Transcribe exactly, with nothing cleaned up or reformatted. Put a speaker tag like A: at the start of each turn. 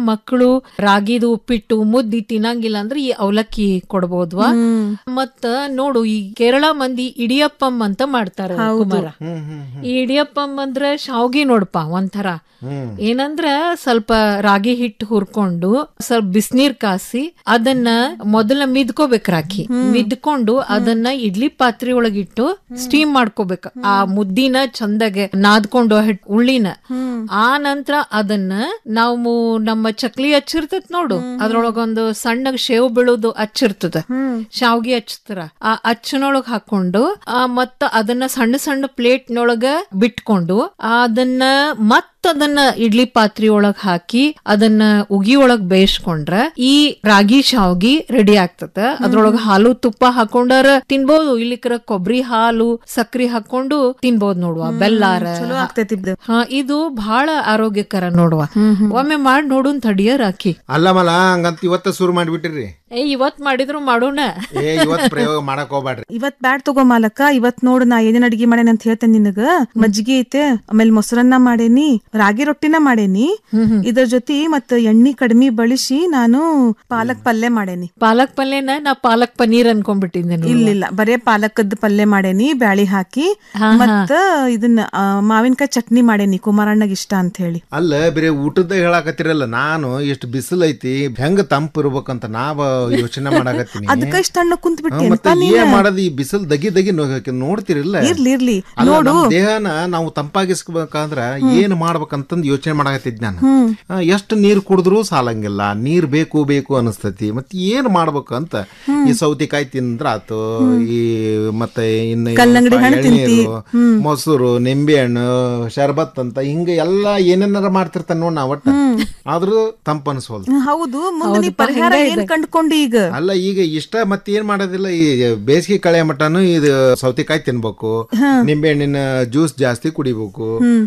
A: ಮಕ್ಕಳು ರಾಗಿದು ಉಪ್ಪಿಟ್ಟು ಮುದ್ದಿ ತಿನ್ನಂಗಿಲ್ಲ ಅಂದ್ರೆ ಈ ಅವಲಕ್ಕಿ ಕೊಡ್ಬೋದ್ವಾ. ಮತ್ತ ನೋಡು ಈ ಕೇರಳ ಮಂದಿ ಇಡಿಯಪ್ಪಂ ಅಂತ ಮಾಡ್ತಾರ ಕುಮಾರ. ಈ ಇಡಿಯಪ್ಪಂ ಅಂದ್ರೆ ಶಾವ್ಗಿ ನೋಡಪ್ಪ ಒಂಥರ ಏನಂದ್ರ ಸ್ವಲ್ಪ ರಾಗಿ ಹಿಟ್ಟು ಹುರ್ಕೊಂಡು ಸ್ವಲ್ಪ ಬಿಸಿನೀರ್ ಕಾಸಿ ಅದನ್ನ ಮೊದಲ ಮಿದ್ಕೋಬೇಕು. ರಾಖಿ ಮಿದ್ಕೊಂಡು ಅದನ್ನ ಇಡ್ಲಿ ಪಾತ್ರೆ ಒಳಗಿಟ್ಟು ಸ್ಟೀಮ್ ಮಾಡ್ಕೋಬೇಕು. ಆ ಮುದ್ದಿನ ಚಂದಗೆ ನಾದ್ಕೊಂಡು ಉಳ್ಳಿನ ಆ ನಂತರ ಅದನ್ನ ನಾವು ನಮ್ಮ ಚಕ್ಲಿ ಹಚ್ಚಿರ್ತದ ನೋಡು, ಅದ್ರೊಳಗೊಂದು ಸಣ್ಣಗ್ ಶೇವ್ ಬೀಳೋದು ಹಚ್ಚಿರ್ತದ, ಶಾವ್ಗಿ ಹಚ್ತಾರ. ಆ ಅಚ್ಚನೊಳಗ್ ಹಾಕೊಂಡು ಆ ಮತ್ತ ಅದನ್ನ ಸಣ್ಣ ಸಣ್ಣ ಪ್ಲೇಟ್ನೊಳಗ ಬಿಟ್ಕೊಂಡು ಅದನ್ನ ಮತ್ತ ಅದನ್ನ ಇಡ್ಲಿ ಪಾತ್ರೆ ಒಳಗ್ ಹಾಕಿ ಅದನ್ನ ಉಗಿ ಒಳಗ್ ಬೇಯಿಸ್ಕೊಂಡ್ರ ಈ ರಾಗಿ ಶಾವ್ಗಿ ರೆಡಿ ಆಗ್ತದ. ಅದ್ರೊಳಗ ಹಾಲು ತುಪ್ಪ ಹಾಕೊಂಡಾರ ತಿನ್ಬೋದು, ಇಲ್ಲಿಕರ ಕೊಬ್ಬರಿ ಹಾಲು ಸಕ್ರಿ ಹಾಕೊಂಡು ತಿನ್ಬೋದು ನೋಡುವ, ಬೆಲ್ಲಾರ. ಹಾ, ಇದು ಬಹಳ ಆರೋಗ್ಯಕರ ನೋಡುವ. ಒಮ್ಮೆ ಮಾಡಿ ನೋಡುನ್ ತಡಿಯ ರಾಖಿ.
B: ಅಲ್ಲ ಮಲ ಹಂಗಂತ ಇವತ್ತ ಶುರು ಮಾಡ್ಬಿಟ್ಟಿರ್ರಿ.
A: ಏ ಇವತ್ ಮಾಡಿದ್ರು ಮಾಡೋಣ,
B: ಇವತ್ ಪ್ರಯೋಗ ಮಾಡಕ್ ಹೋಗ್ಬ್ಯಾಡ್ರಿ.
C: ಇವತ್ ಬ್ಯಾಡ್ ತಗೋ ಮಾಲಕ. ಇವತ್ ನೋಡು ನಾ ಏನೇನ್ ಅಡಿಗೆ ಮಾಡೇನಿ ಅಂತ ಹೇಳ್ತೇನೆ ನಿನಗ. ಮಜ್ಜಿಗೆ ಐತೆ, ಆಮೇಲೆ ಮೊಸರನ್ನ ಮಾಡೇನಿ, ರಾಗಿ ರೊಟ್ಟಿನ ಮಾಡೇನಿ, ಇದ್ರ ಜೊತೆ ಮತ್ತ ಎಣ್ಣಿ ಕಡಿಮೆ ಬಳಸಿ ನಾನು ಪಾಲಕ್ ಪಲ್ಯ ಮಾಡೇನಿ.
A: ಪಾಲಕ್ ಪಲ್ಯನ ನಾ ಪಾಲಕ್ ಪನ್ನೀರ್ ಅನ್ಕೊಂಡ್ಬಿಟ್ಟಿದ್ದೇನೆ.
C: ಇಲ್ಲ, ಬರೇ ಪಾಲಕದ ಪಲ್ಯ ಮಾಡೇನಿ ಬ್ಯಾಳಿ ಹಾಕಿ. ಮತ್ತ ಇದನ್ನ ಮಾವಿನಕಾಯಿ ಚಟ್ನಿ ಮಾಡೇನಿ, ಕುಮಾರಣ್ಣಗ್ ಇಷ್ಟ ಅಂತ ಹೇಳಿ.
B: ಅಲ್ಲ ಬರೀ ಊಟದ ಹೇಳಾಕತ್ತಿರಲ್ಲ, ನಾನು ಎಷ್ಟು ಬಿಸಿಲು ಐತಿ ಹೆಂಗ ತಂಪು ಇರ್ಬೇಕಂತ ನಾವ ಯೋಚನೆ ಮಾಡಾಕತ್ತೀನಿ.
C: ಅದಕ್ಕ ಇಷ್ಟ ಹಣ್ಣು ಕುಂತ್ ಬಿಟ್ಟಿ
B: ಏನ್ ಮಾಡೋದು ಈ ಬಿಸಿಲು ದಗಿ ದಗಿ ನೋಡ್ತಿರಲ್ಲ.
C: ಇರ್ಲಿ ಇರ್ಲಿ
B: ನೋಡು, ದೇಹನ ನಾವು ತಂಪಾಗಿಸ್ಬೇಕಂದ್ರ ಏನ್ ಮಾಡ್ಬೇಕಂತಂದ್ ಯೋಚನೆ ಮಾಡಾಕತ್ತಿದ್ ನಾನು. ಎಷ್ಟು ನೀರ್ ಕುಡಿದ್ರು ಸಾಲಂಗಿಲ್ಲ, ನೀರ್ ಬೇಕು ಬೇಕು ಅನಸ್ತತಿ. ಮತ್ತೆ ಏನ್ ಮಾಡ್ಬೇಕು ಅಂತ ಈ ಸೌತಿಕಾಯಿ ತಿಂದ್ರ ಆತು, ಈ ಮತ್ತೆ ಇನ್ನು ಎಳ್ನೀರು, ಮೊಸರು, ನಿಂಬೆ ಹಣ್ಣು, ಶರ್ಬತ್ ಅಂತ ಹಿಂಗ ಎಲ್ಲಾ ಏನೇನಾರ ಮಾಡ್ತಿರ್ತಾನ ನೋಡ್ ನಾ. ಒಟ್ಟ ಆದ್ರೂ ತಂಪ ಅನ್ಸೋಲ್ದು.
C: ಹೌದು, ಮುಂದೆ ಪರಿಹಾರ ಏನ್ ಕಂಡುಕೊಂಡು ಈಗ?
B: ಅಲ್ಲ ಈಗ ಇಷ್ಟ ಮತ್ತೆ ಏನ್ ಮಾಡೋದಿಲ್ಲ, ಈ ಬೇಸಿಗೆ ಕಳೆಯ ಮಟನು ಇದು ಸೌತೆಕಾಯಿ ತಿನ್ಬೇಕು, ನಿಂಬೆ ಹಣ್ಣಿನ ಜ್ಯೂಸ್ ಜಾಸ್ತಿ ಕುಡಿಬೇಕು.